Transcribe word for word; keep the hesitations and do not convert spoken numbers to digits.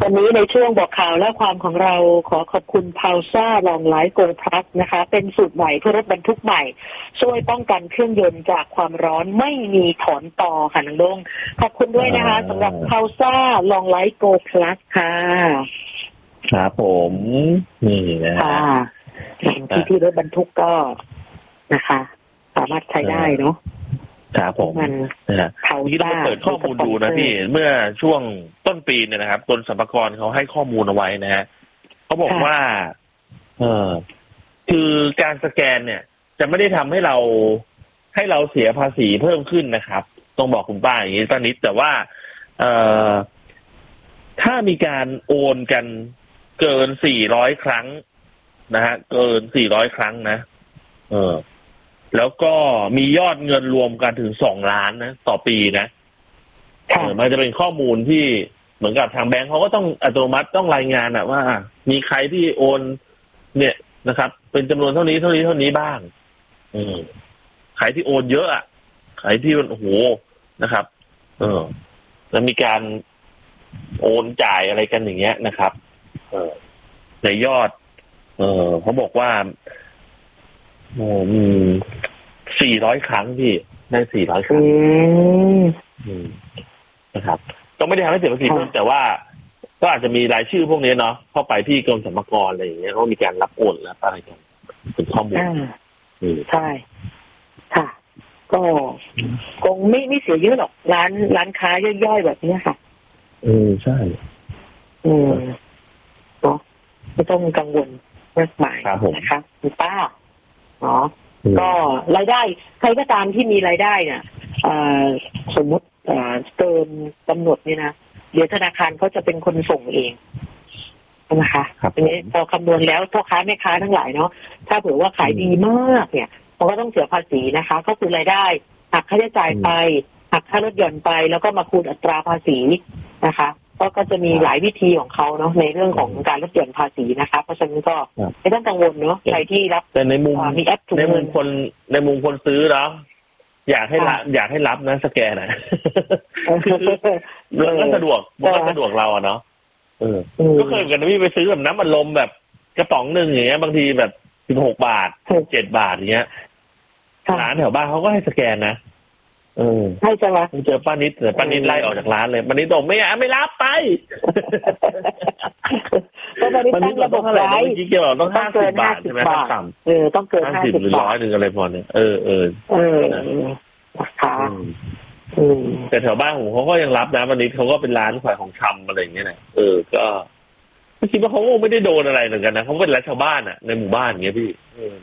วันนี้ในช่วงบอกข่าวและความของเราขอขอบคุณพาวซ่าลองไลฟ์โกลพลัสนะคะเป็นสูตรใหม่เพื่อรถบรรทุกใหม่ช่วยป้องกันเครื่องยนต์จากความร้อนไม่มีถอนต่อค่ะนังดงขอบคุณด้วยนะคะสำหรับพาวซ่าลองไลฟ์โกลพลัสค่ะครับผมนี่นะค่ะที่ที่รถบรรทุกก็นะคะสามารถใช้ได้เนาะครับผมนะฮะที่เราเปิดข้อมูลดูนะพี่เมื่อช่วงต้นปีเนี่ยนะครับกรมสรรพากรเขาให้ข้อมูลเอาไว้นะฮะเขาบอกว่าเออคือการสแกนเนี่ยจะไม่ได้ทำให้เราให้เราเสียภาษีเพิ่มขึ้นนะครับต้องบอกคุณป้าอย่างนี้ป้านิดแต่ว่าเอ่อถ้ามีการโอนกันเกินสี่ร้อยครั้งนะฮะเกินสี่ร้อยครั้งนะเออแล้วก็มียอดเงินรวมกันถึงสองล้านนะต่อปีนะเออมันจะเป็นข้อมูลที่เหมือนกับทางแบงค์เขาก็ต้องอัตโนมัติต้องรายงานอะว่ามีใครที่โอนเนี่ยนะครับเป็นจำนวนเท่านี้เท่านี้เท่านี้บ้างอืมใครที่โอนเยอะอะใครที่มันโอ้โหนะครับ เออแล้วมีการโอนจ่ายอะไรกันอย่างเงี้ยนะครับเออในยอด เออเขาบอกว่าโอ้มีสี่ร้อยครั้งพี่ได้สี่ร้อยครั้งนะครับก็ไม่ได้ทำให้เสียภาษีเพิ่มแต่ว่าก็อาจจะมีรายชื่อพวกนี้เนาะเข้าไปที่กรมสรรพากรอะไรอย่างเงี้ยเขามีการรับโอนแล้วอะไรกันเป็นข้อมูลใช่ค่ะก็คงไม่ไม่เสียเยอะหรอกร้านร้านค้าย่อยๆแบบนี้ค่ะเออใช่อืมเนาะไม่ต้องกังวลมากมายนะคะคุณป้าเนาะก็รายได้ใครก็ตามที่มีรายได้เนี่ยสมมุติเกินกำหนดเนี่ยนะเดี๋ยวธนาคารเขาจะเป็นคนส่งเองนะคะทีนี้พอคำนวณแล้วพ่อค้าแม่ค้าทั้งหลายเนาะถ้าเผื่อว่าขายดีมากเนี่ยมันก็ต้องเสียภาษีนะคะก็คือรายได้หักค่าใช้จ่ายไปหักค่าลดหย่อนไปแล้วก็มาคูณอัตราภาษีนะคะก็ก็จะมีหลายวิธีของเขาเนาะในเรื่องของการลดหย่อนภาษีนะคะเพราะฉะนั้นก็ไม่ต้องกังวลเนาะใครที่รับแต่ในมุมมีแอปในมุมคนในมุมคนซื้อแล้วอยากให้รับอยากให้รับนะสแกนนะมันก็สะดวกมันก็สะดวกเราอะเนาะเออก็เคยเหมือนกันพี่ไปซื้อแบบน้ำอัดลมแบบกระป๋องหนึ่งอย่างเงี้ยบางทีแบบสิบหกบาทเจ็ดบาทอย่างเงี้ยร้านแถวบ้านเขาก็ให้สแกนนะเออให้ใช่ไหมเจอป้านิดแต่ป้านิดไล่ออกจากร้านเลยป้านิดบอกไม่ไม่รับไปป้านิดตั้งระบบไว้เมื่อกี้เกี่ยวกับต้องห้าสิบบาทใช่ไหมต้องต่ำเออต้องเกินห้าสิบหรือร้อยหนึ่งอะไรพอเนี่ยเออเออเออค่ะแต่แถวบ้านผมเขาก็ยังรับนะป้านิดเขาก็เป็นร้านขายของชำอะไรอย่างเงี้ยนะเออก็ไม่คิดว่าเขาไม่ได้โดนอะไรเหมือนกันนะเขาเป็นร้านชาวบ้านอ่ะในหมู่บ้านอย่างเงี้ยพี่